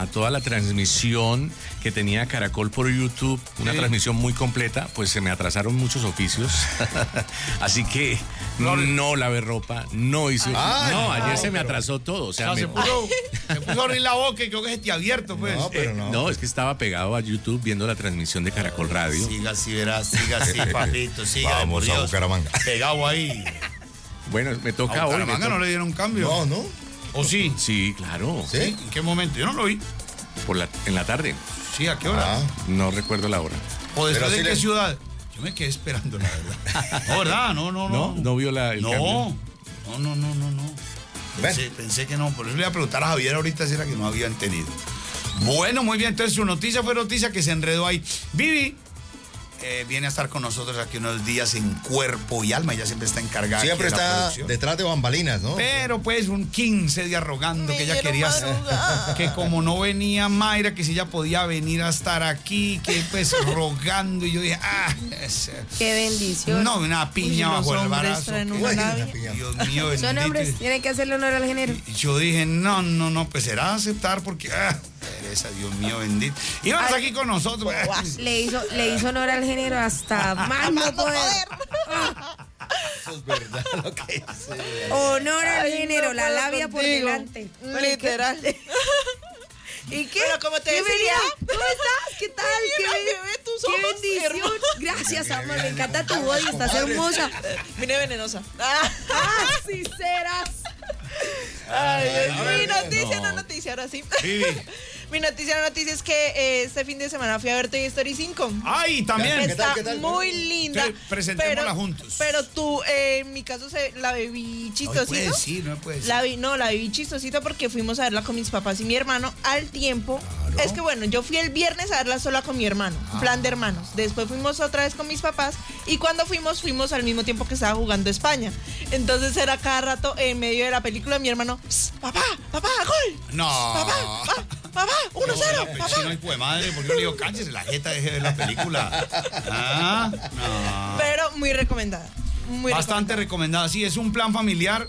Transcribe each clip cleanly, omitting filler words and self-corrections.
a toda la transmisión que tenía Caracol por YouTube, una transmisión muy completa, pues se me atrasaron muchos oficios. Así que no lavé ropa, no hice... ayer se me atrasó todo. O sea, se puso a abrir la boca y creo que se te ha abierto, pues. No, es que estaba pegado a YouTube viendo la transmisión de Caracol Radio. Siga así, verás, siga así, papito, siga. Vamos a Bucaramanga. Pegado ahí. Bueno, me toca ¿A hoy. Bucaramanga no le dieron cambio? No. ¿O sí? Sí, claro. ¿Sí? ¿En qué momento? Yo no lo vi. En la tarde. Sí, ¿a qué hora? No recuerdo la hora. ¿O después de qué ciudad? Yo me quedé esperando, la verdad. No, ¿verdad? No. ¿No vio el cambio? No. Pensé que no. Por eso le iba a preguntar a Javier ahorita si era que no habían tenido. Bueno, muy bien. Entonces su noticia fue noticia que se enredó ahí. Vivi viene a estar con nosotros aquí unos días en cuerpo y alma. Ella siempre está encargada. Siempre de la está producción. detrás de bambalinas, ¿no? Pero pues un 15 días rogando que ella quería que como no venía Mayra, que si ella podía venir a estar aquí, que pues rogando. Y yo dije, qué bendición. No, una piña bajo el brazo. Dios mío, son hombres, tienen que hacerle honor al género. Y yo dije, no, pues será aceptar porque pereza, Dios mío bendito. Y vamos aquí con nosotros. Le hizo honor al género hasta más no poder. Eso es verdad lo que dice. Honor al género, la labia por delante. Literal. ¿Y qué? Pero como te decía, ¿cómo estás? ¿Qué tal? Qué bendición. Gracias, amor. Me encanta tu body, estás hermosa. Vine venenosa. Sí serás. Mi noticia, ahora sí. Mi noticia es que este fin de semana fui a ver Toy Story 5. ¡Ay, también! Está ¿Qué tal? muy linda. Presentémosla juntos. Pero tú, en mi caso, la viví chistosito. No puede ser. La viví chistosito porque fuimos a verla con mis papás y mi hermano al tiempo. Claro. Es que bueno, yo fui el viernes a verla sola con mi hermano, un plan de hermanos. Después fuimos otra vez con mis papás y cuando fuimos al mismo tiempo que estaba jugando España. Entonces era cada rato en medio de la película mi hermano, papá, gol. No. Papá, 1-0. Papá. No, hijo de madre, porque yo le digo, cállese la jeta, deje de ver la película. No. Pero muy recomendada. Bastante recomendada. Sí, es un plan familiar.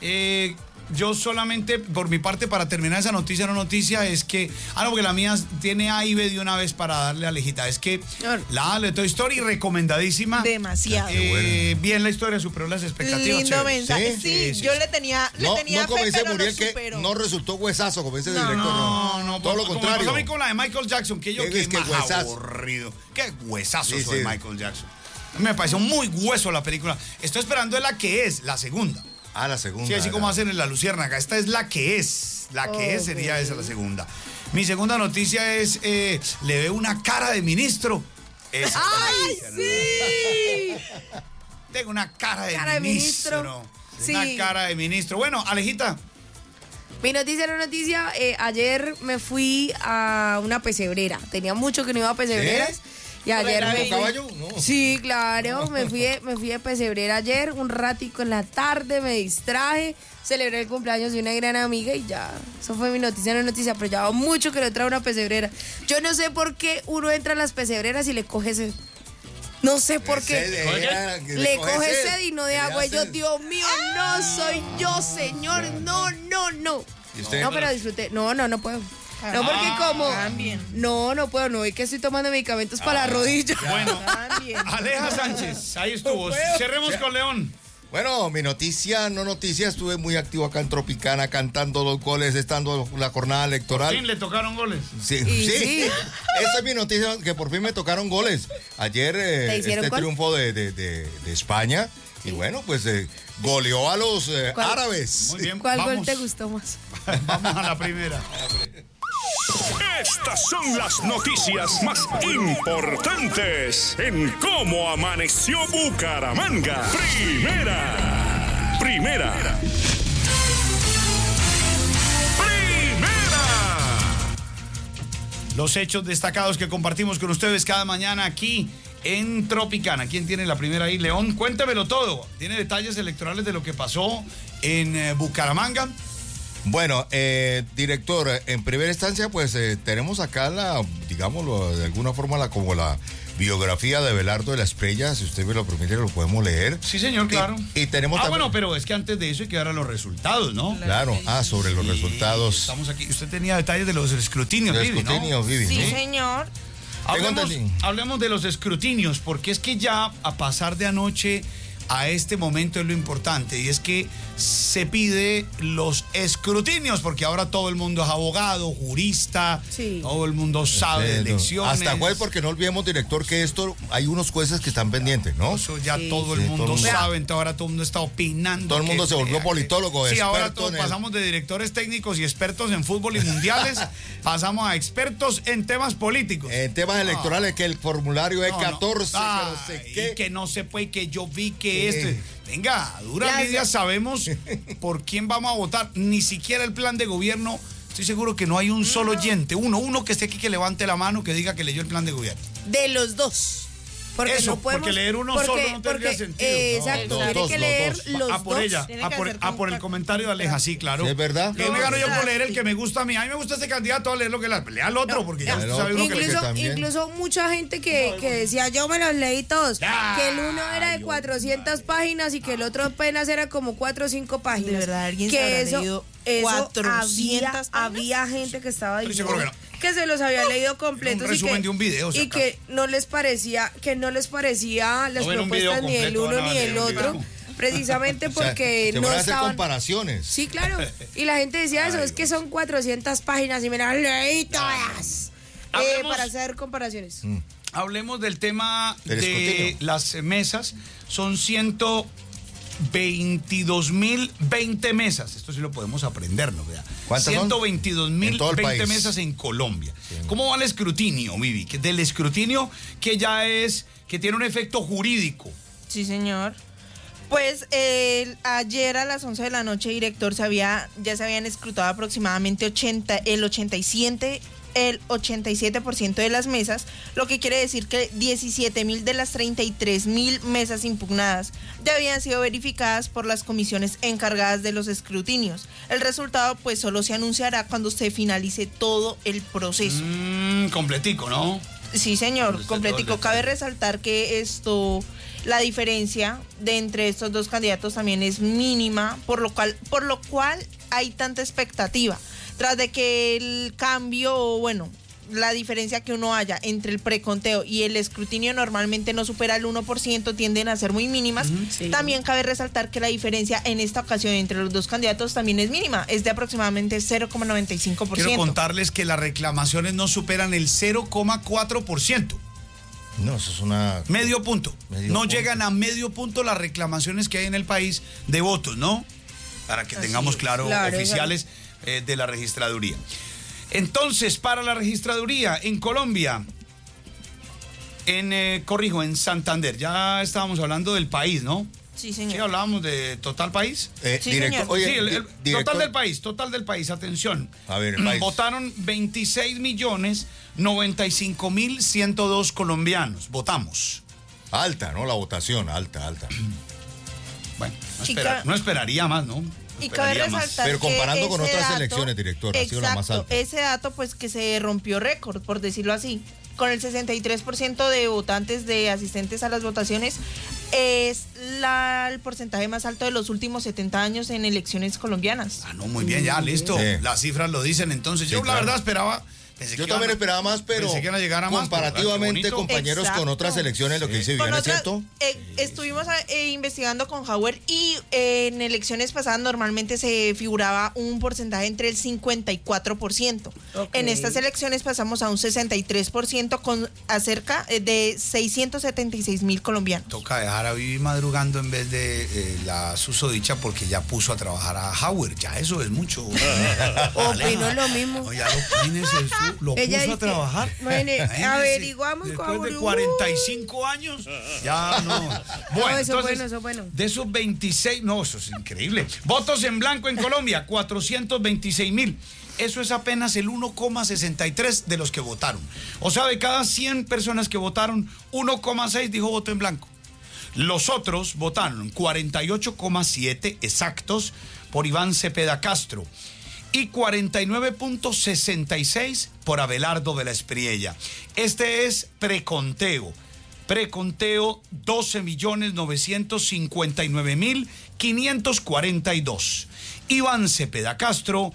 Yo solamente, por mi parte, para terminar esa noticia, es que... porque la mía tiene A y B de una vez para darle a Alejita. Es que la de Toy Story, recomendadísima. Demasiado. Bien la historia, superó las expectativas. Lindo mensaje. Sí, yo le tenía no fe, como dice pero Muriel, no que superó. No resultó huesazo, como dice el director. No, todo lo contrario. Como pasó a mí con la de Michael Jackson, que yo que más huesazo. aburrido. Qué huesazo soy Michael Jackson. A mí me pareció muy hueso la película. Estoy esperando la que es, la segunda. La segunda. Sí, así como hacen en La Luciérnaga. Esta es la que es. La que es sería esa la segunda. Mi segunda noticia es, le veo una cara de ministro. ¡Ay, sí! Tengo una cara de ministro. Sí. Una cara de ministro. Bueno, Alejita. Mi noticia, ayer me fui a una pesebrera. Tenía mucho que no iba a pesebreras. Y ayer me caballo? No. Sí, claro, me fui de pesebrera ayer, un ratico en la tarde, me distraje, celebré el cumpleaños de una gran amiga y ya, eso fue mi noticia, pero ya va mucho que no entra a una pesebrera. Yo no sé por qué uno entra a las pesebreras y le coge sed. No sé por qué. Le coge sed y no de agua. Y yo, Dios mío, no soy yo, señor, no. ¿Y usted? No, pero disfruté. No puedo. No, porque como... También. No puedo, no. Es que estoy tomando medicamentos para la rodilla. Bueno, Aleja Sánchez, ahí estuvo. Cerremos con León. Bueno, mi noticia, estuve muy activo acá en Tropicana, cantando los goles, estando en la jornada electoral. ¿Por fin le tocaron goles? Sí. Esa es mi noticia, que por fin me tocaron goles. Ayer triunfo de España, y bueno, pues goleó a los árabes. Muy bien, ¿Cuál gol te gustó más? Vamos a la primera. Estas son las noticias más importantes en Cómo Amaneció Bucaramanga. Primera. Los hechos destacados que compartimos con ustedes cada mañana aquí en Tropicana. ¿Quién tiene la primera ahí? León, cuéntamelo todo. ¿Tiene detalles electorales de lo que pasó en Bucaramanga? Bueno, director, en primera instancia, pues tenemos acá digámoslo de alguna forma, como la biografía de Abelardo de la Espriella, si usted me lo permite, lo podemos leer. Sí, señor, claro. Y tenemos también... bueno, pero es que antes de eso hay que dar a los resultados, ¿no? Claro, sobre los resultados. Estamos aquí. Usted tenía detalles de los escrutinios, Vivi, ¿no? Vivi, sí, señor. Hablemos de los escrutinios, porque es que ya a pasar de anoche a este momento es lo importante, y es que se pide los escrutinios, porque ahora todo el mundo es abogado, jurista, todo el mundo sabe de elecciones. Hasta juez, porque no olvidemos, director, que hay unos jueces que están pendientes, ¿no? Eso ya todo el mundo sabe, entonces ahora todo el mundo está opinando. Todo el mundo se volvió politólogo, sí, ahora todos pasamos de directores técnicos y expertos en fútbol y mundiales, pasamos a expertos en temas políticos. En temas electorales, que el formulario es 14, que no sé qué. Y que no se puede, que yo vi que venga, dura Lidia, sabemos por quién vamos a votar. Ni siquiera el plan de gobierno. Estoy seguro que no hay un solo oyente, uno que esté aquí, que levante la mano, que diga que leyó el plan de gobierno. De los dos. Porque eso, no podemos, porque leer uno solo no tendría sentido. Exacto, tiene que leer los dos. Por el comentario de Aleja, sí, claro. ¿Es verdad? Que me gano yo por leer el que me gusta a mí. A mí me gusta este candidato, a leer lo que lea al otro, porque ya usted sabe uno incluso mucha gente que decía, yo me los leí todos, que el uno era de 400 páginas y que el otro apenas era como 4 o 5 páginas. ¿De verdad alguien que se habrá eso, leído 400 había gente que estaba diciendo que se los había leído completos un resumen de un video, y que no les parecía las propuestas ni el uno ni el otro, precisamente porque no estaban comparaciones. Sí, claro. Y la gente decía eso, es que son 400 páginas y me las leí todas para hacer comparaciones. Hablemos del tema de las mesas. Son 122.020 mesas. Esto sí lo podemos aprender, ¿no? ¿Cuántas son? 122.020 mesas en Colombia. Sí. ¿Cómo va el escrutinio, Vivi? Del escrutinio que tiene un efecto jurídico. Sí, señor. Pues ayer a las 11 de la noche, director, ya se habían escrutado aproximadamente el 87% de las mesas, lo que quiere decir que 17.000 de las 33.000 mesas impugnadas ya habían sido verificadas por las comisiones encargadas de los escrutinios. El resultado pues solo se anunciará cuando se finalice todo el proceso. Completico, ¿no? Sí, señor, completico. Cabe resaltar que la diferencia de entre estos dos candidatos también es mínima, por lo cual hay tanta expectativa. Tras de que el cambio, la diferencia que uno haya entre el preconteo y el escrutinio normalmente no supera el 1%, tienden a ser muy mínimas. Sí. También cabe resaltar que la diferencia en esta ocasión entre los dos candidatos también es mínima, es de aproximadamente 0,95%. Quiero contarles que las reclamaciones no superan el 0,4%. No, eso es una... Medio punto. Llegan a medio punto las reclamaciones que hay en el país de votos, ¿no? Para que tengamos claro, oficiales de la registraduría. Entonces, para la registraduría en Colombia, en Santander, ya estábamos hablando del país, ¿no? Sí, señor. Sí, hablábamos de total país. Sí, director, oye, sí, total del país, atención. A ver, el país. Votaron 26.095.102 colombianos. Votamos. Alta, ¿no? La votación, alta. Bueno, no esperaría más, ¿no? Y cabe resaltar pero comparando con otras dato, elecciones, director, ha sido la más alta. Ese dato, pues, que se rompió récord, por decirlo así. Con el 63% de votantes, de asistentes a las votaciones, es el porcentaje más alto de los últimos 70 años en elecciones colombianas. No, muy bien, ya, listo. Sí. Las cifras lo dicen, entonces. Sí, la verdad esperaba... Yo también esperaba más, pero comparativamente, compañeros, con otras elecciones, lo que dice Viviana es cierto. Estuvimos investigando con Howard y en elecciones pasadas normalmente se figuraba un porcentaje entre el 54%. En estas elecciones pasamos a un 63% con cerca de 676.000 colombianos. Toca dejar a Vivi madrugando en vez de la susodicha, porque ya puso a trabajar a Howard. Ya eso es mucho. Opino lo mismo. No, ya lo puso a trabajar. Bueno, averiguamos después de 45 años. Ya no. Bueno, eso entonces, bueno. De esos 26, no, eso es increíble. Votos en blanco en Colombia, 426.000. Eso es apenas el 1,63 de los que votaron. O sea, de cada 100 personas que votaron, 1,6 dijo voto en blanco. Los otros votaron 48,7 exactos por Iván Cepeda Castro y 49,66 por Abelardo de la Espriella. Este es preconteo. Preconteo 12.959.542. Iván Cepeda Castro,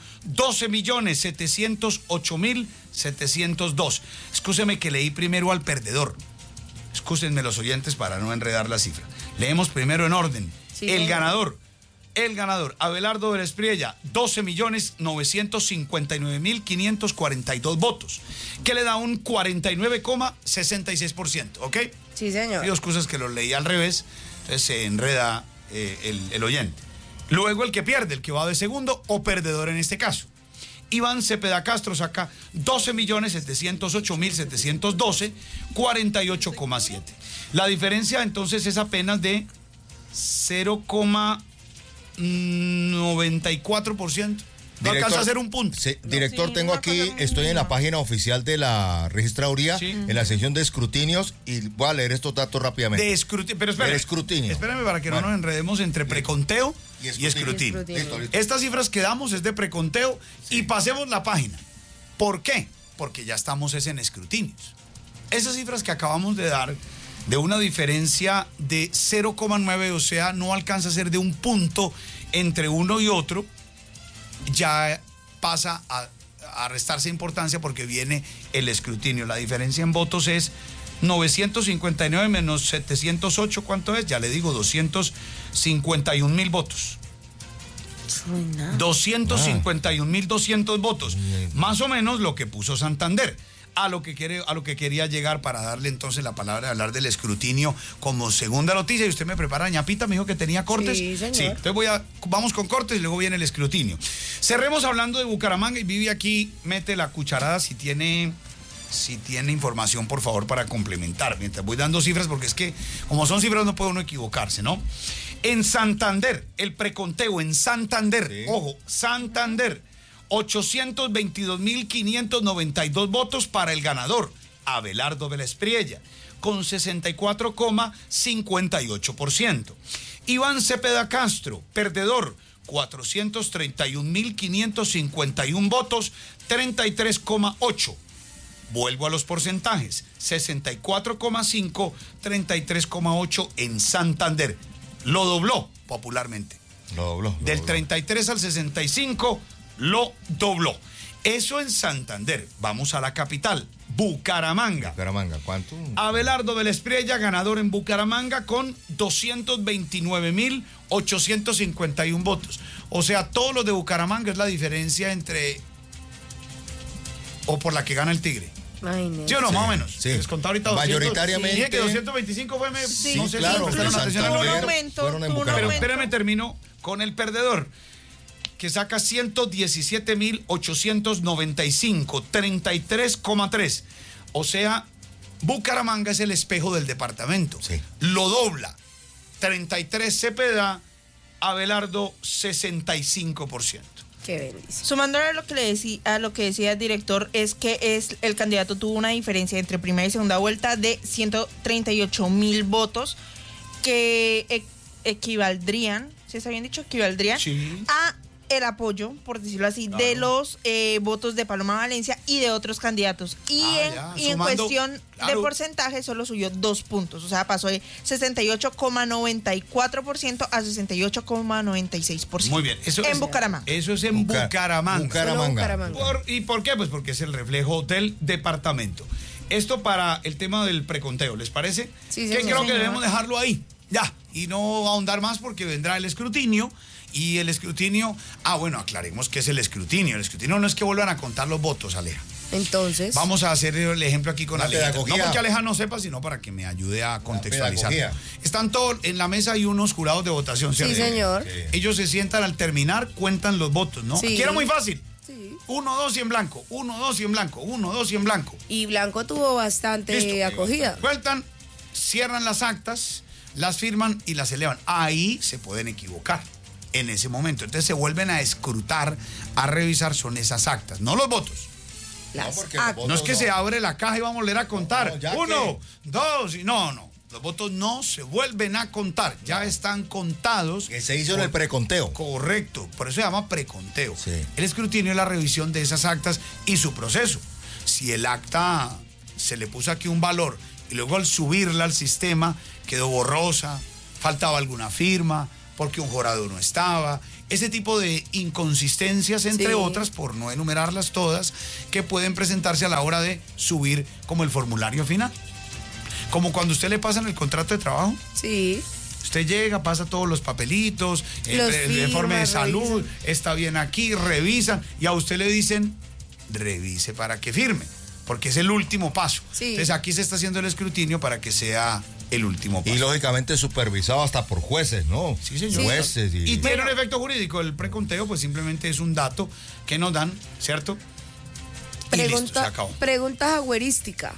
12.708.702. Excúseme que leí primero al perdedor. Excúsenme los oyentes para no enredar la cifra. Leemos primero en orden. Sí, el ganador, Abelardo de la Espriella, 12.959.542 votos, que le da un 49,66%, ¿ok? Sí, señor. Hay dos cosas que lo leí al revés, entonces se enreda el oyente. Luego el que pierde, el que va de segundo o perdedor en este caso. Iván Cepeda Castro saca 12.708.712, 48,7. La diferencia entonces es apenas de 0,94%. No alcanza a ser un punto. Sí, director, Sí, tengo una aquí, cosa muy estoy en la mínima. página oficial de la registraduría, Sí. en la sección de escrutinios, y voy a leer estos datos rápidamente. De escrutinio. Pero espérame. De escrutinio. Espérame para que no Bueno. nos enredemos entre preconteo y escrutinio. Escrutinio. Listo, listo. Estas cifras que damos es de preconteo y pasemos la página. ¿Por qué? Porque ya estamos en escrutinios. Esas cifras que acabamos de dar, de una diferencia de 0,9, o sea, no alcanza a ser de un punto entre uno y otro, ya pasa a restarse importancia porque viene el escrutinio. La diferencia en votos es 959 menos 708, ¿cuánto es? Ya le digo, 251.000 votos. 251.200 votos. Más o menos lo que puso Santander. A lo que quería llegar para darle entonces la palabra, hablar del escrutinio como segunda noticia. Y usted me prepara, ñapita, me dijo que tenía cortes. Sí, señor. Sí, entonces vamos con cortes y luego viene el escrutinio. Cerremos hablando de Bucaramanga y Vivi aquí mete la cucharada si tiene información, por favor, para complementar. Mientras voy dando cifras, porque es que como son cifras no puede uno equivocarse, ¿no? En Santander, el preconteo en Santander, Sí. ojo, Santander, 822.592 votos para el ganador, Abelardo de la Espriella, con 64,58%. Iván Cepeda Castro, perdedor, 431.551 votos, 33,8%. Vuelvo a los porcentajes, 64,5, 33,8 en Santander. Lo dobló popularmente. Lo dobló. Del 33 al 65 lo dobló. Eso en Santander. Vamos a la capital, Bucaramanga. Bucaramanga, ¿cuánto? Abelardo de la Espriella, ganador en Bucaramanga con 229.851 votos. O sea, todos los de Bucaramanga es la diferencia entre o por la que gana el Tigre. Ay, no. ¿Sí o no? Sí, Más o menos. sí. Les contaba ahorita 200. Mayoritariamente. Dije que 225 fue... Sí, no sé claro, si prestaron en atención al Santander número. aumento, fueron en tuvo un Bucaramanga. Pero aumento. espérame, termino con el perdedor, que saca 117.895, 33,3. O sea, Bucaramanga es el espejo del departamento. Sí. Lo dobla. 33 Cepeda, Abelardo 65%. Qué bendición. Sumando a lo que decía el director, es que el candidato tuvo una diferencia entre primera y segunda vuelta de 138.000 votos que equivaldrían, ¿sí está bien dicho? Equivaldrían Sí. a el apoyo, por decirlo así, de los votos de Paloma Valencia y de otros candidatos. Y en sumando, cuestión de claro. porcentaje solo subió 2 puntos. O sea, pasó de 68,94% a 68,96%. Muy bien. Eso En es, Bucaramanga. Eso es en Bucaramanga. Bucaramanga. Bucaramanga. ¿Y por qué? Pues porque es el reflejo del departamento. Esto para el tema del preconteo, ¿les parece? Sí, que señor. creo que Señor. debemos dejarlo ahí, ya, y no ahondar más porque vendrá el escrutinio. Y el escrutinio, bueno, aclaremos qué es el escrutinio. El escrutinio no es que vuelvan a contar los votos, Aleja. Entonces. Vamos a hacer el ejemplo aquí con La Aleja. No pedagogía. porque Aleja no sepa, sino para que me ayude a contextualizar. pedagogía. Están todos, en la mesa hay unos jurados de votación, Sí, ¿cierto? señor. Sí. Ellos se sientan al terminar, cuentan los votos, ¿no? Sí. Aquí era muy fácil. Sí. 1, 2 y en blanco, 1, 2 y en blanco, 1, 2 y en blanco. Y Blanco tuvo bastante Listo. acogida. Cuentan, cierran las actas, las firman y las elevan. Ahí se pueden equivocar en ese momento. Entonces se vuelven a escrutar, a revisar, son esas actas, no los votos. Las porque los actas. votos No es que se abre la caja y vamos a volver a contar. No, ya 1, 2 y no. Los votos no se vuelven a contar, ya están contados. Que se hizo en el preconteo. Correcto, por eso se llama preconteo. Sí. El escrutinio es la revisión de esas actas y su proceso. Si el acta se le puso aquí un valor y luego al subirla al sistema quedó borrosa, faltaba alguna firma, porque un jurado no estaba. Ese tipo de inconsistencias, entre otras, por no enumerarlas todas, que pueden presentarse a la hora de subir como el formulario final. Como cuando usted le pasan el contrato de trabajo. Sí. Usted llega, pasa todos los papelitos, el informe de salud, está bien aquí, revisan, y a usted le dicen, revise para que firme, porque es el último paso. Sí. Entonces aquí se está haciendo el escrutinio para que sea el último paso. Y lógicamente supervisado hasta por jueces, ¿no? Sí, señor. Jueces. Y tiene un efecto jurídico. El preconteo pues simplemente es un dato que nos dan, ¿cierto? Y listo, se acabó. Pregunta jagüerística.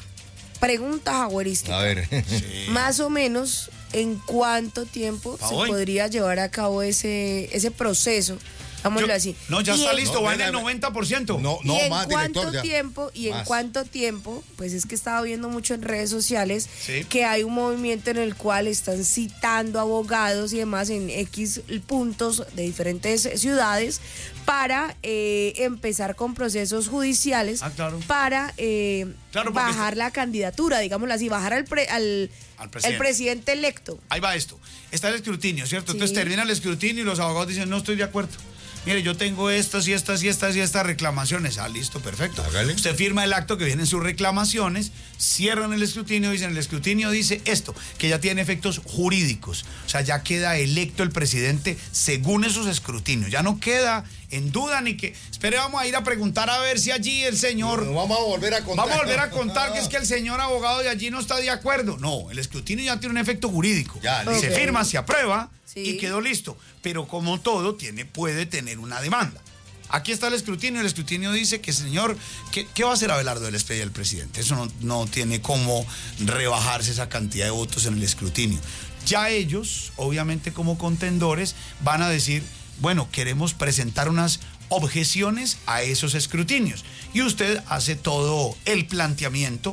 A ver. Sí. Más o menos, ¿en cuánto tiempo se podría llevar a cabo ese proceso? Digámoslo así. No, ya está listo, va en el 90%. No, más, director. ¿En cuánto tiempo? Pues es que estaba viendo mucho en redes sociales que hay un movimiento en el cual están citando abogados y demás en X puntos de diferentes ciudades para empezar con procesos judiciales para bajar la candidatura, digámoslo así, bajar al presidente electo. Ahí va esto. Está el escrutinio, ¿cierto? Entonces termina el escrutinio y los abogados dicen, no estoy de acuerdo. Mire, yo tengo estas reclamaciones. Ah, listo, perfecto. Hágale. Usted firma el acto que vienen sus reclamaciones, cierran el escrutinio, dicen, el escrutinio dice esto, que ya tiene efectos jurídicos. O sea, ya queda electo el presidente según esos escrutinios. Ya no queda en duda ni que... Espere, vamos a ir a preguntar a ver si allí el señor... No, vamos a volver a contar. Vamos a volver a contar que es que el señor abogado de allí no está de acuerdo. No, el escrutinio ya tiene un efecto jurídico. Ya, se firma, se aprueba y quedó listo. Pero como todo, puede tener una demanda. Aquí está el escrutinio dice que, señor, ¿qué va a hacer Abelardo del Espriella el presidente? Eso no tiene cómo rebajarse esa cantidad de votos en el escrutinio. Ya ellos, obviamente como contendores, van a decir, bueno, queremos presentar unas objeciones a esos escrutinios. Y usted hace todo el planteamiento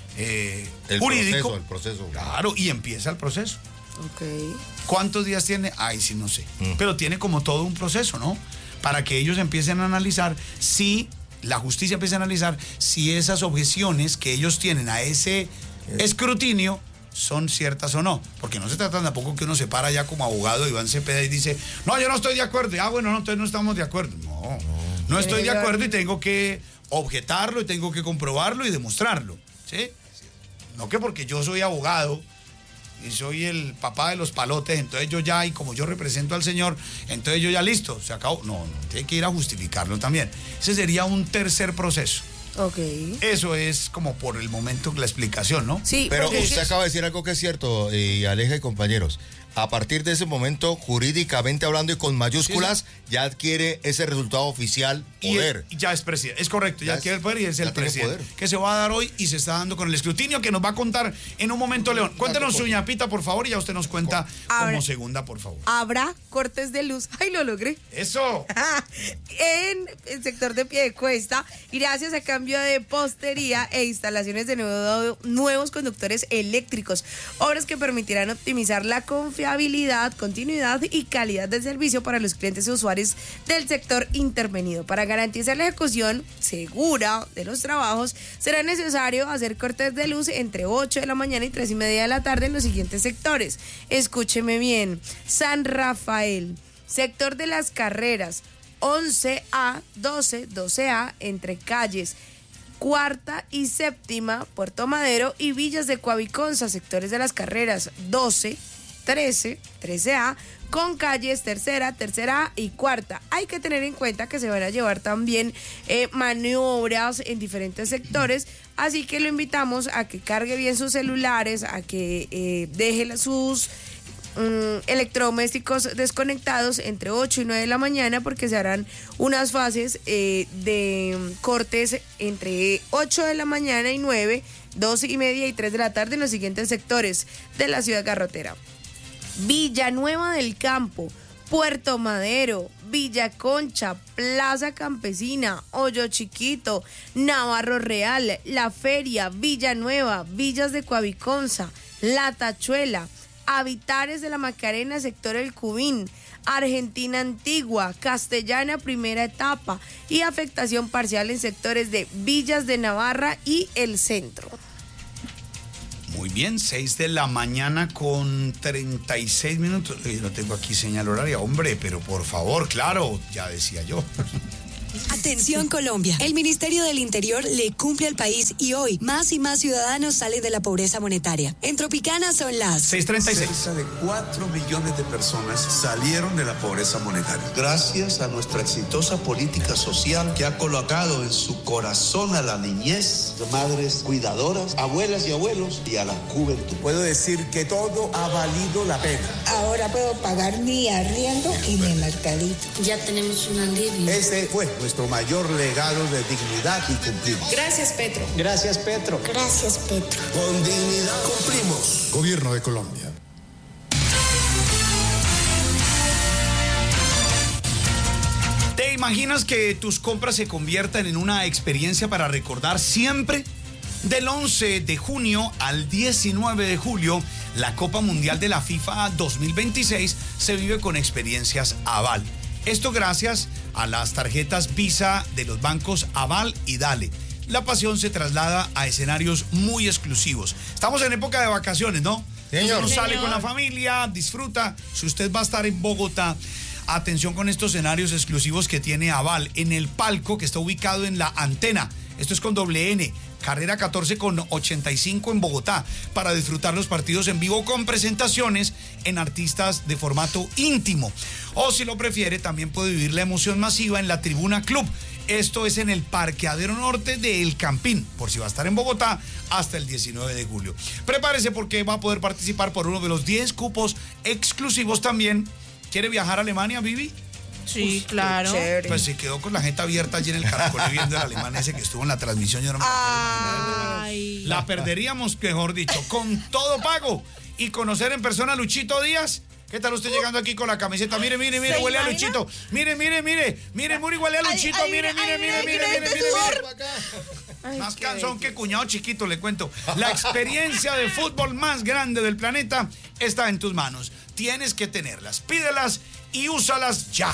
jurídico. El proceso. Claro, y empieza el proceso. Okay. ¿Cuántos días tiene? Ay, sí, no sé. Pero tiene como todo un proceso, ¿no? Para que ellos empiecen a analizar si, la justicia empiece a analizar si esas objeciones que ellos tienen a ese escrutinio son ciertas o no. Porque no se trata tampoco que uno se para ya como abogado Iván Cepeda y dice, no, yo no estoy de acuerdo. Bueno, no, entonces no estamos de acuerdo. No estoy de acuerdo y tengo que objetarlo y tengo que comprobarlo y demostrarlo. ¿Sí? No que porque yo soy abogado y soy el papá de los palotes, entonces yo ya, y como yo represento al señor, entonces yo ya listo, se acabó. No, tiene que ir a justificarlo también. Ese sería un tercer proceso. Ok. Eso es como por el momento la explicación, ¿no? Sí. Pero usted acaba de decir algo que es cierto, y Aleja y compañeros. A partir de ese momento, jurídicamente hablando y con mayúsculas, ya adquiere ese resultado oficial, poder. Y ya es presidente, es correcto, ya adquiere el poder y es el presidente. Que se va a dar hoy y se está dando con el escrutinio que nos va a contar en un momento, León. Cuéntenos su ñapita, por favor, y ya usted nos cuenta como segunda, por favor. Habrá cortes de luz. ¡Ay, lo logré! ¡Eso! En el sector de Piedecuesta, gracias a cambio de postería e instalaciones de nuevos conductores eléctricos. Obras que permitirán optimizar la confiabilidad, continuidad y calidad del servicio para los clientes y usuarios del sector intervenido. Para garantizar la ejecución segura de los trabajos, será necesario hacer cortes de luz entre 8 de la mañana y 3:30 de la tarde en los siguientes sectores. Escúcheme bien: San Rafael, sector de las Carreras, 11A, 12A, entre calles Cuarta y Séptima, Puerto Madero y Villas de Coaviconza, sectores de las Carreras 12, 13, 13A, con calles tercera y cuarta. Hay que tener en cuenta que se van a llevar también maniobras en diferentes sectores, así que lo invitamos a que cargue bien sus celulares, a que deje sus electrodomésticos desconectados entre 8 y 9 de la mañana, porque se harán unas fases de cortes entre 8 de la mañana y 9, 2:30 y 3 de la tarde en los siguientes sectores de la ciudad garrotera: Villanueva del Campo, Puerto Madero, Villa Concha, Plaza Campesina, Hoyo Chiquito, Navarro Real, La Feria, Villanueva, Villas de Coaviconza, La Tachuela, Habitares de la Macarena, sector El Cubín, Argentina Antigua, Castellana primera etapa y afectación parcial en sectores de Villas de Navarra y el centro. Muy bien, 6 de la mañana con 36 minutos. No tengo aquí señal horaria, hombre, pero por favor, claro, ya decía yo. Atención Colombia, el Ministerio del Interior le cumple al país y hoy más y más ciudadanos salen de la pobreza monetaria. En Tropicana son las 6:36. Cerca de 4 millones de personas salieron de la pobreza monetaria. Gracias a nuestra exitosa política social que ha colocado en su corazón a la niñez, madres cuidadoras, abuelas y abuelos y a la juventud. Puedo decir que todo ha valido la pena. Ahora puedo pagar mi arriendo y mi mercadito. Ya tenemos un alivio. Ese fue nuestro mayor legado de dignidad y cumplimos. Gracias, Petro. Gracias, Petro. Gracias, Petro. Con dignidad cumplimos. Gobierno de Colombia. ¿Te imaginas que tus compras se conviertan en una experiencia para recordar siempre? Del 11 de junio al 19 de julio, la Copa Mundial de la FIFA 2026 se vive con experiencias Aval. Esto gracias a las tarjetas Visa de los bancos Aval y Dale. La pasión se traslada a escenarios muy exclusivos. Estamos en época de vacaciones, ¿no? Señor. Uno sale con la familia, disfruta. Si usted va a estar en Bogotá, atención con estos escenarios exclusivos que tiene Aval en el palco que está ubicado en La Antena. Esto es con doble N. Carrera 14 con 85 en Bogotá, para disfrutar los partidos en vivo con presentaciones en artistas de formato íntimo. O si lo prefiere, también puede vivir la emoción masiva en la Tribuna Club. Esto es en el Parqueadero Norte de El Campín, por si va a estar en Bogotá, hasta el 19 de julio. Prepárese porque va a poder participar por uno de los 10 cupos exclusivos también. ¿Quiere viajar a Alemania, Vivi? Sí, claro. Pues se quedó con la jeta abierta allí en el Caracol viendo el alemán ese que estuvo en la transmisión. Yo no me acuerdo. La perderíamos, mejor dicho, con todo pago. Y conocer en persona a Luchito Díaz. ¿Qué tal usted llegando aquí con la camiseta? Mire, huele a Luchito. Mire, Muri, huele a Luchito. Mire. Más cansón que cuñado chiquito, le cuento. La experiencia de fútbol más grande del planeta está en tus manos. Tienes que tenerlas, pídelas y úsalas ya.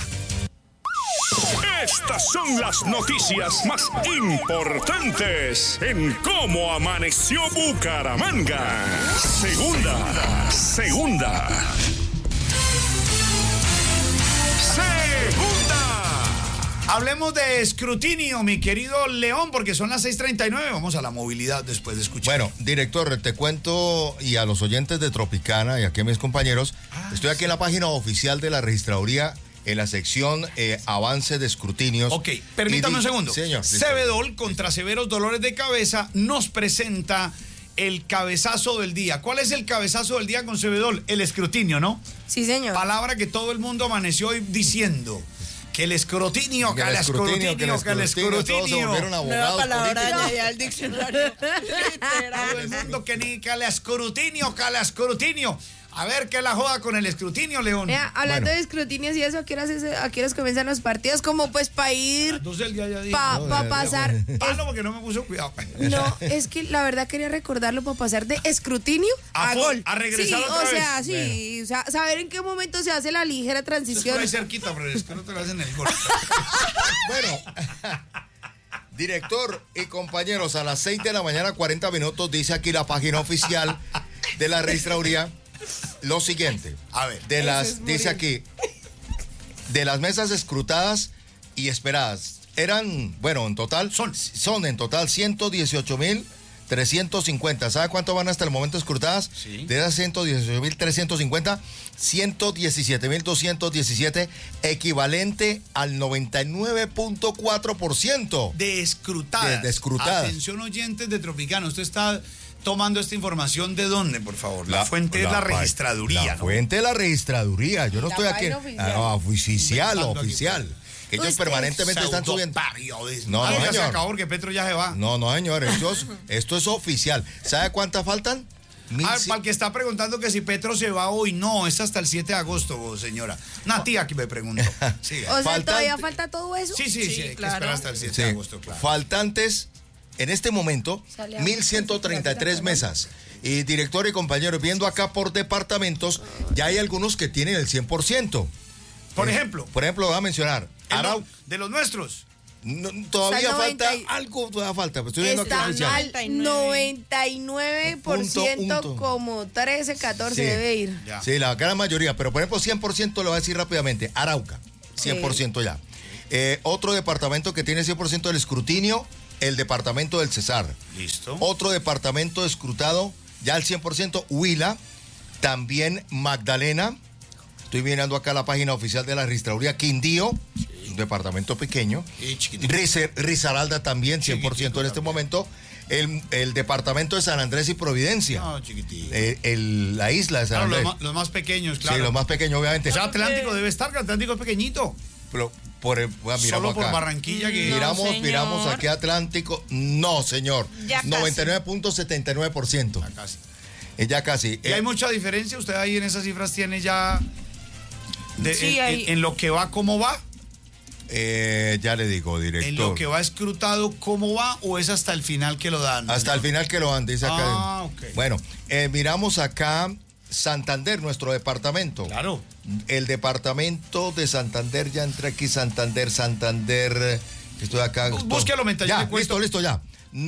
Estas son las noticias más importantes en Cómo Amaneció Bucaramanga. Segunda. Hablemos de escrutinio, mi querido León, porque son las 6:39. Vamos a la movilidad después de escuchar. Bueno, director, te cuento, y a los oyentes de Tropicana y aquí a mis compañeros, estoy aquí en la página oficial de la registraduría, en la sección avance de escrutinios. Ok, permítame un segundo. Señor. Cebedol, contra severos dolores de cabeza, nos presenta el cabezazo del día. ¿Cuál es el cabezazo del día con Cebedol? El escrutinio, ¿no? Sí, señor. Palabra que todo el mundo amaneció hoy diciendo. Que el escrutinio, que el escrutinio. Todos se volvieron abogados. Nueva palabra añadida al diccionario. Todo el mundo que ni que el escrutinio. A ver, ¿qué la joda con el escrutinio, León? Hablando de escrutinios y eso, ¿a qué horas comienzan los partidos? Como pues para ir, para pasar. Palo porque no me puso cuidado. No, es que la verdad quería recordarlo, para pasar de escrutinio a gol. A regresar sí, otra vez. Sí, o sea, saber en qué momento se hace la ligera transición. Estoy cerquita, pero es que no te lo hacen el gol. Bueno, director y compañeros, a las 6 de la mañana, 40 minutos, dice aquí la página oficial de la registraduría. Lo siguiente, a ver, dice aquí, de las mesas escrutadas y esperadas, eran, bueno, en total, son en total 118,350. ¿Sabe cuánto van hasta el momento escrutadas? Sí. De esas 118,350, 117,217, equivalente al 99.4%. De escrutadas. De escrutadas. Atención, oyentes de Tropicana, usted está tomando esta información ¿de dónde, por favor? La fuente es la registraduría. La fuente es la registraduría. Yo no estoy aquí. Oficial. Oficial. Que ellos permanentemente están subiendo. No, señor. Se acabó porque Petro ya se va. No, señor. Esto es oficial. ¿Sabe cuántas faltan? Para el que está preguntando que si Petro se va hoy, no, es hasta el 7 de agosto, señora. Una tía que me preguntó. Sí. O sea, ¿todavía falta todo eso? Sí, hay que esperar hasta el 7 de agosto, claro. Faltantes, en este momento, 1,133 mesas. Y director y compañeros, viendo acá por departamentos, ya hay algunos que tienen el 100%. Por ejemplo. Por ejemplo, voy a mencionar. De los nuestros. No, todavía falta algo, todavía falta. Estoy viendo está aquí al 99%, como 13, 14 sí, debe ir. Ya. Sí, la gran mayoría, pero por ejemplo 100% lo voy a decir rápidamente. Arauca, 100% sí. Ya. Otro departamento que tiene 100% del escrutinio, el departamento del Cesar. Listo. Otro departamento escrutado, ya al 100%, Huila, también Magdalena. Estoy mirando acá la página oficial de la registraduría, Quindío, sí, un departamento pequeño. Risaralda también, 100% en este momento. El departamento de San Andrés y Providencia. No, chiquitito. La isla de San Andrés. Los más pequeños, claro. Sí, los más pequeños, obviamente. O sea, Atlántico debe estar, que Atlántico es pequeño. Pero solo por Barranquilla que... Miramos aquí Atlántico. No, señor. 99.79%. Ya casi. Ya casi. ¿Y hay mucha diferencia? ¿Usted ahí en esas cifras tiene ya... en lo que va, cómo va? Ya le digo, director. ¿En lo que va escrutado, cómo va o es hasta el final que lo dan? Hasta el final que lo dan, dice acá. Okay. Bueno, miramos acá Santander, nuestro departamento. Claro. El departamento de Santander, ya entré aquí, Santander. Estoy acá. Búsquelo, ya, listo, ya.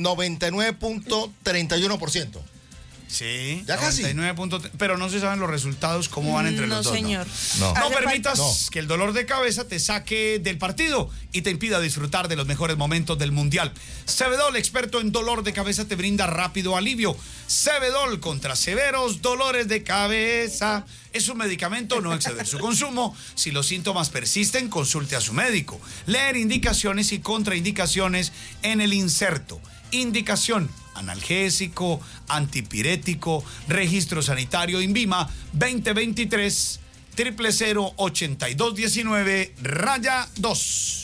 99.31%. Sí, ya casi. 99. Pero no se saben los resultados, cómo van entre los dos. Señor. No, señor. No permitas que el dolor de cabeza te saque del partido y te impida disfrutar de los mejores momentos del Mundial. Cebedol, experto en dolor de cabeza, te brinda rápido alivio. Cebedol contra severos dolores de cabeza. Es un medicamento, no exceder su consumo. Si los síntomas persisten, consulte a su médico. Leer indicaciones y contraindicaciones en el inserto. Indicación: analgésico, antipirético, registro sanitario INVIMA 2023 0008219-2.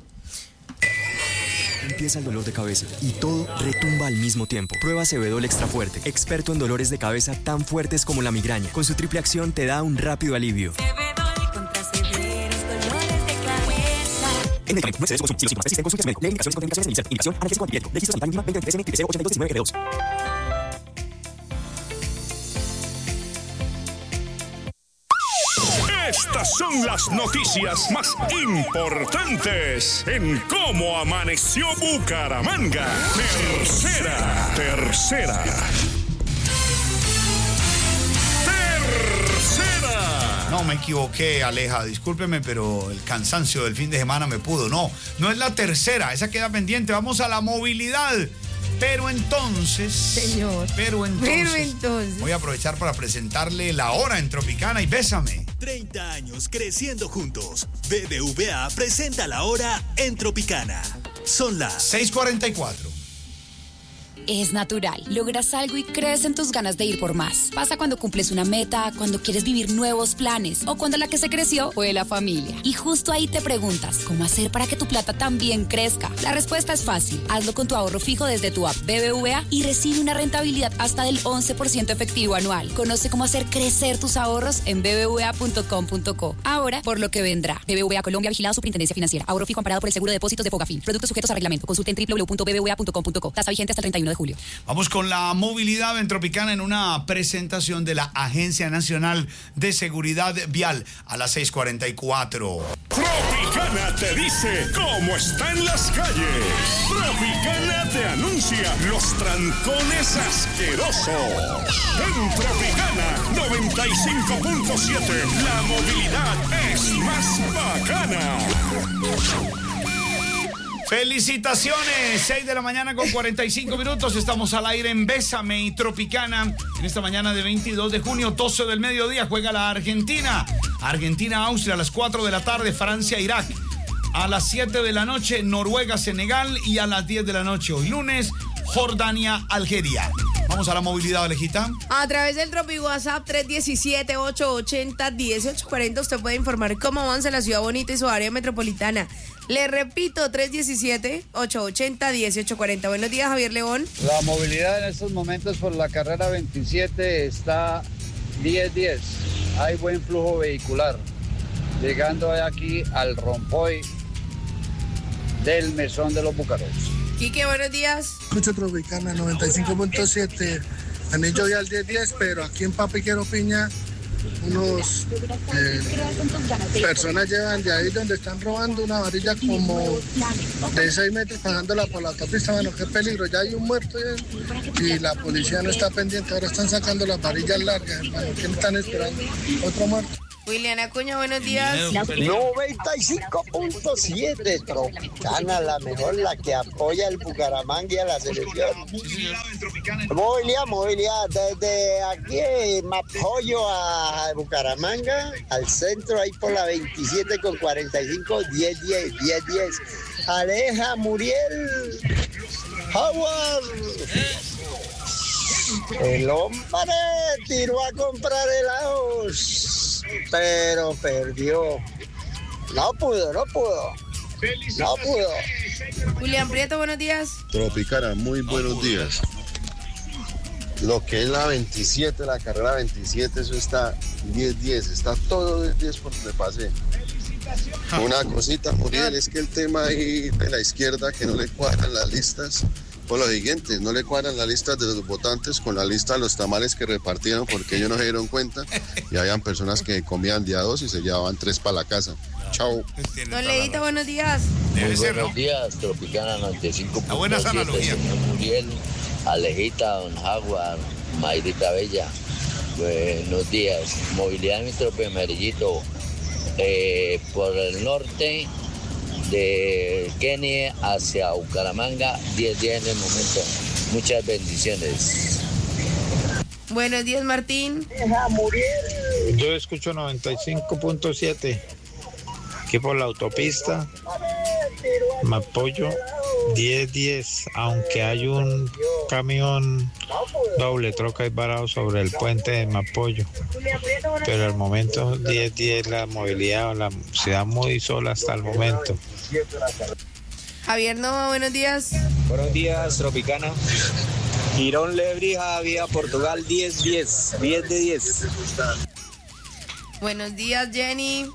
Empieza el dolor de cabeza y todo retumba al mismo tiempo. Prueba Cebedol Extra Fuerte, experto en dolores de cabeza tan fuertes como la migraña. Con su triple acción te da un rápido alivio. Cebedol contra severos dolores de cabeza. En medicamento, no excedes su consumo. Si los síntomas persisten, consulte a su médico. Lee indicaciones y contraindicaciones en el insert. Indicación: analgésico, antipirético. Registro sanitario INVIMA 2023 0008219-2. Estas son las noticias más importantes en Cómo Amaneció Bucaramanga. Tercera. No, me equivoqué, Aleja, discúlpeme, pero el cansancio del fin de semana me pudo. No es la tercera, esa queda pendiente. Vamos a la movilidad. Pero entonces, señor. Voy a aprovechar para presentarle la hora en Tropicana y Bésame. 30 años creciendo juntos. BBVA presenta la hora en Tropicana. Son las 6:44. Es natural. Logras algo y crees en tus ganas de ir por más. Pasa cuando cumples una meta, cuando quieres vivir nuevos planes o cuando la que se creció fue la familia. Y justo ahí te preguntas, ¿cómo hacer para que tu plata también crezca? La respuesta es fácil. Hazlo con tu ahorro fijo desde tu app BBVA y recibe una rentabilidad hasta del 11% efectivo anual. Conoce cómo hacer crecer tus ahorros en bbva.com.co. Ahora, por lo que vendrá. BBVA Colombia, vigilado Superintendencia Financiera. Ahorro fijo amparado por el Seguro de Depósitos de Fogafín. Productos sujetos a reglamento. Consulte en www.bbva.com.co. Tasa vigente hasta el 31 de julio. Vamos con la movilidad en Tropicana en una presentación de la Agencia Nacional de Seguridad Vial a las 6:44. Tropicana te dice cómo están las calles. Tropicana te anuncia los trancones asquerosos. En Tropicana 95.7, la movilidad es más bacana. Felicitaciones, 6 de la mañana con 45 minutos, estamos al aire en Bésame y Tropicana. En esta mañana de 22 de junio, 12 del mediodía, juega la Argentina. Argentina-Austria a las 4 de la tarde, Francia-Irak. A las 7 de la noche, Noruega-Senegal. Y a las 10 de la noche, hoy lunes, Jordania-Algeria. Vamos a la movilidad, Alejita. A través del Tropi WhatsApp 317-880-1840 usted puede informar cómo avanza la ciudad bonita y su área metropolitana. Le repito, 317-880-1840. Buenos días, Javier León. La movilidad en estos momentos por la carrera 27 está 10-10. Hay buen flujo vehicular. Llegando aquí al Rompoy del Mesón de los Búcaros. Quique, buenos días. Escucho Tropicana 95.7, anillo vial 10-10, pero aquí en Papiquero Piña unos personas llevan de ahí donde están robando una varilla como de 6 metros pasándola por la autopista. Bueno, qué peligro, ya hay un muerto y la policía no está pendiente, ahora están sacando las varillas largas, hermano. ¿Quién están esperando? Otro muerto. William Acuña, buenos días. 95.7 Tropicana, la mejor, la que apoya el Bucaramanga y a la selección. Movilidad, desde aquí me apoyo a Bucaramanga, al centro, ahí por la 27 con 45, 10. Aleja, Muriel, Howard. El hombre tiró a comprar helados, pero perdió. No pudo. Julián Prieto, buenos días. Tropicana, muy buenos días. Lo que es la 27, la carrera 27, eso está 10, está todo 10 por donde pasé. Una cosita, Muriel, es que el tema ahí de la izquierda que no le cuadran las listas. Por lo siguiente, no le cuadran las listas de los votantes con la lista de los tamales que repartieron porque ellos no se dieron cuenta y habían personas que comían día 2 y se llevaban 3 para la casa. Chao. Don Leito, buenos días. Muy buenos días, Tropicana 95.7, señor Muriel, Alejita, don Jaguar, Mayrita Bella. Buenos días. Movilidad en mi trope Amarillito, por el norte de Kenia hacia Bucaramanga, 10 días en el momento. Muchas bendiciones. Buenos días, Martín. Yo escucho 95.7 aquí por la autopista. Me apoyo 10, aunque hay un camión doble troca y varado sobre el puente de Mapoyo. Pero al momento 10, la movilidad, la ciudad muy sola hasta el momento. Javier Nova, buenos días. Buenos días, Tropicana. Girón Lebrija, vía Portugal, 10 de 10. Buenos días, Jenny.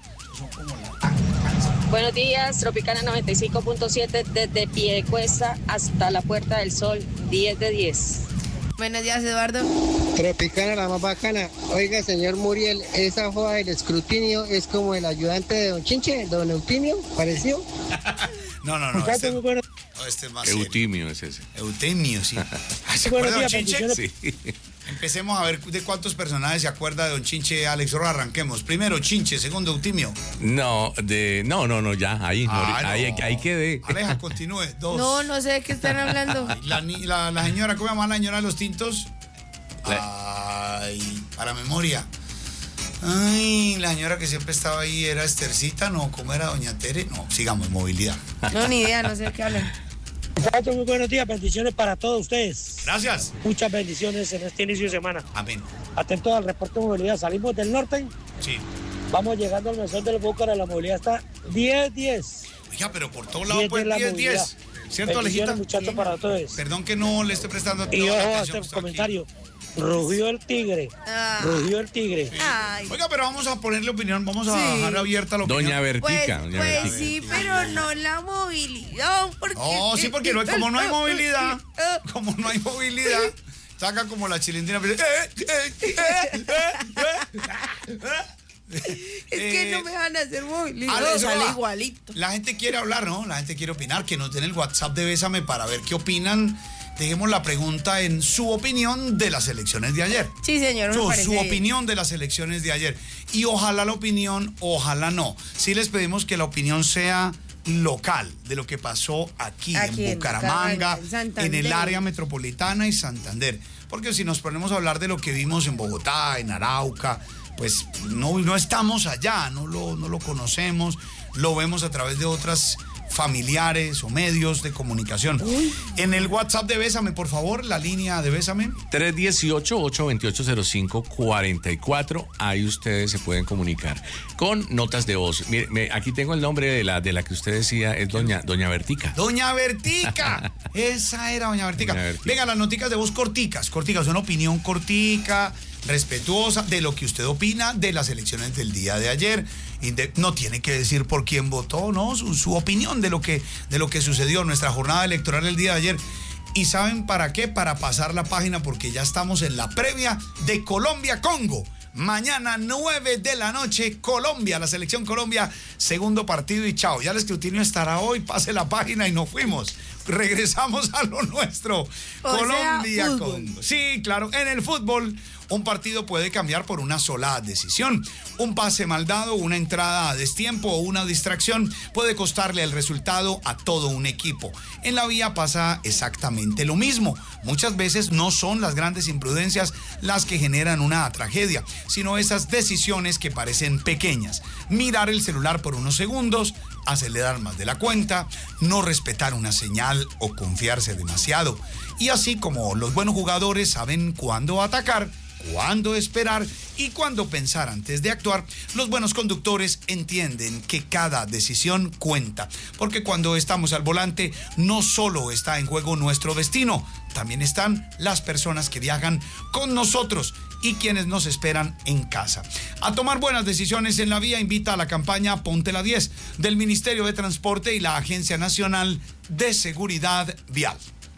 Buenos días, Tropicana 95.7 desde Piedecuesta hasta la Puerta del Sol, 10 de 10. Buenos días, Eduardo. Tropicana, la más bacana. Oiga, señor Muriel, esa joda del escrutinio es como el ayudante de don Chinche, don Eutimio, ¿pareció? No. Este es más Eutimio es ese. Eutimio, sí. ¿Se acuerda de don Chinche? Sí. Empecemos a ver de cuántos personajes se acuerda de don Chinche, Alex. Ahora arranquemos. Primero Chinche, segundo Eutimio. No, ya, ahí quedé. Aleja, continúe. 2. No sé de qué están hablando. La señora, ¿cómo se llama la señora de los tintos? Ay, para memoria. Ay, la señora que siempre estaba ahí era Estercita, no, ¿cómo era doña Tere? No, sigamos, movilidad. No, ni idea, no sé de qué hablan. Muchachos, muy buenos días, bendiciones para todos ustedes. Gracias. Muchas bendiciones en este inicio de semana. Amén. Atento al reporte de movilidad, salimos del norte. Sí. Vamos llegando al mesón del Búcar, la movilidad está 10. Oiga, pero por todos lados pues 10. ¿Cierto, Alejita? Muchachos, para todos. Perdón que no le esté prestando atención. Y ojo a este comentario. Rugió el tigre. Sí. Oiga, pero vamos a ponerle opinión, vamos a dejar abierta la opinión. Doña Vertica. Pues sí, pero no la movilidad. Sí, porque como no hay movilidad, saca como la chilindrina. Es que no me van a hacer movilidad. Sale igualito. La gente quiere hablar, ¿no? La gente quiere opinar. Que nos den el WhatsApp de Bésame para ver qué opinan. Dejemos la pregunta en su opinión de las elecciones de ayer. Sí, señor. Su opinión de las elecciones de ayer. Y ojalá la opinión, ojalá no. Sí les pedimos que la opinión sea local, de lo que pasó aquí en Bucaramanga, en el área metropolitana y Santander. Porque si nos ponemos a hablar de lo que vimos en Bogotá, en Arauca, pues no estamos allá, no lo conocemos, lo vemos a través de otras familiares o medios de comunicación. En el WhatsApp de Bésame, por favor, la línea de Bésame. 318-828-0544. Ahí ustedes se pueden comunicar con notas de voz. Mire, aquí tengo el nombre de la que usted decía, es doña Vertica. Doña Vertica. Esa era doña Vertica. Venga, las noticas de voz corticas, una opinión cortica, respetuosa de lo que usted opina de las elecciones del día de ayer. No tiene que decir por quién votó, ¿no? Su opinión de lo que sucedió en nuestra jornada electoral el día de ayer. ¿Y saben para qué? Para pasar la página, porque ya estamos en la previa de Colombia-Congo. Mañana 9 de la noche, Colombia, la selección Colombia, segundo partido y chao. Ya el escrutinio estará hoy, pase la página y nos fuimos. Regresamos a lo nuestro. Colombia, Congo. Sí, claro, en el fútbol un partido puede cambiar por una sola decisión. Un pase mal dado, una entrada a destiempo o una distracción puede costarle el resultado a todo un equipo. En la vida pasa exactamente lo mismo. Muchas veces no son las grandes imprudencias las que generan una tragedia, sino esas decisiones que parecen pequeñas. Mirar el celular por unos segundos, acelerar más de la cuenta, no respetar una señal o confiarse demasiado. Y así como los buenos jugadores saben cuándo atacar, cuándo esperar y cuándo pensar antes de actuar, los buenos conductores entienden que cada decisión cuenta, porque cuando estamos al volante no solo está en juego nuestro destino, también están las personas que viajan con nosotros y quienes nos esperan en casa. A tomar buenas decisiones en la vía invita a la campaña Ponte la 10 del Ministerio de Transporte y la Agencia Nacional de Seguridad Vial.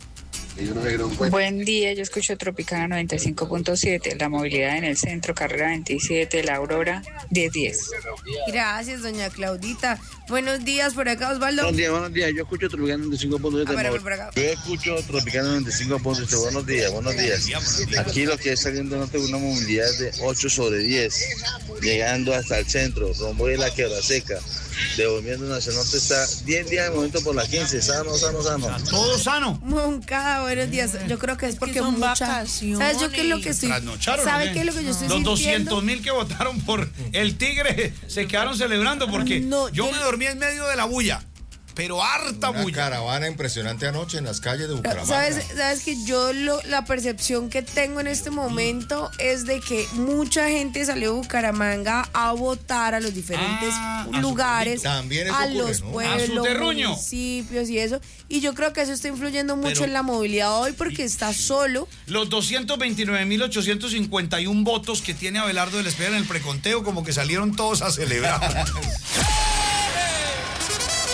Buen día, yo escucho Tropicana 95.7, la movilidad en el centro, carrera 27, La Aurora, 10-10. Gracias, doña Claudita. Buenos días, por acá, Osvaldo. Buenos días, yo escucho Tropicana 95.7. Yo escucho Tropicana 95.7, buenos días. Aquí lo que es saliendo no tengo una movilidad de 8/10, llegando hasta el centro, rumbo de la Quebra Seca. Devolviendo hacia el norte está 10 días de momento por la 15, sano. Todo sano. Moncada, buenos días. Yo creo que es porque son mucha... vacaciones. ¿Sabes yo qué es lo que estoy... ¿Sabe qué es lo que yo estoy sintiendo? sintiendo? Los 200.000 que votaron por el Tigre se quedaron celebrando porque yo me dormí en medio de la bulla. Pero harta una bulla. Caravana impresionante anoche en las calles de Bucaramanga. ¿Sabes que yo la percepción que tengo en este momento es de que mucha gente salió de Bucaramanga a votar a los diferentes lugares, a los pueblos, municipios y eso? Y yo creo que eso está influyendo mucho en la movilidad hoy porque está solo. Los 229.851 votos que tiene Abelardo del Espejo en el preconteo como que salieron todos a celebrar.